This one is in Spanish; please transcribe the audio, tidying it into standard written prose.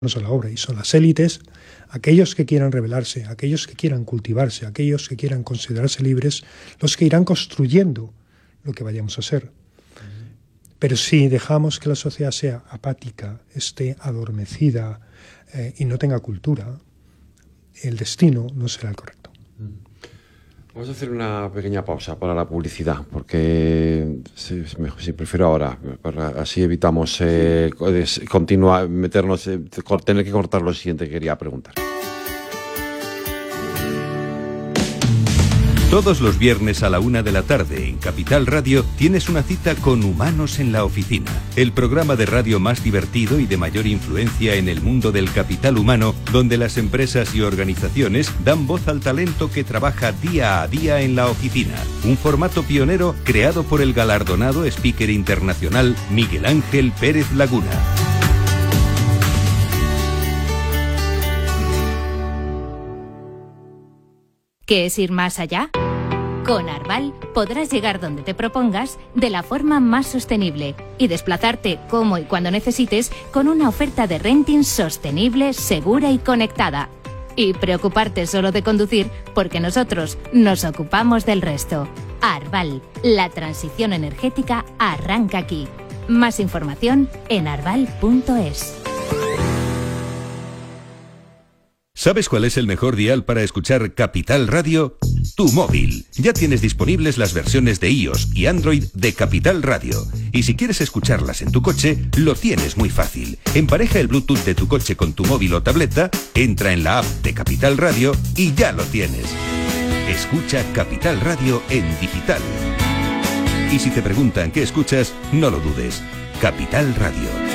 a la obra, y son las élites, aquellos que quieran rebelarse, aquellos que quieran cultivarse, aquellos que quieran considerarse libres, los que irán construyendo lo que vayamos a ser. Pero si dejamos que la sociedad sea apática, esté adormecida y no tenga cultura, el destino no será el correcto. Vamos a hacer una pequeña pausa para la publicidad, porque si prefiero ahora, así evitamos continuar, meternos, tener que cortar lo siguiente que quería preguntar. Todos los viernes a la 1 de la tarde en Capital Radio tienes una cita con Humanos en la Oficina, el programa de radio más divertido y de mayor influencia en el mundo del capital humano, donde las empresas y organizaciones dan voz al talento que trabaja día a día en la oficina. Un formato pionero creado por el galardonado speaker internacional Miguel Ángel Pérez Laguna. ¿Qué es ir más allá? Con Arval podrás llegar donde te propongas de la forma más sostenible y desplazarte como y cuando necesites con una oferta de renting sostenible, segura y conectada. Y preocuparte solo de conducir porque nosotros nos ocupamos del resto. Arval, la transición energética arranca aquí. Más información en arval.es. ¿Sabes cuál es el mejor dial para escuchar Capital Radio? Tu móvil. Ya tienes disponibles las versiones de iOS y Android de Capital Radio. Y si quieres escucharlas en tu coche, lo tienes muy fácil. Empareja el Bluetooth de tu coche con tu móvil o tableta, entra en la app de Capital Radio y ya lo tienes. Escucha Capital Radio en digital. Y si te preguntan qué escuchas, no lo dudes. Capital Radio.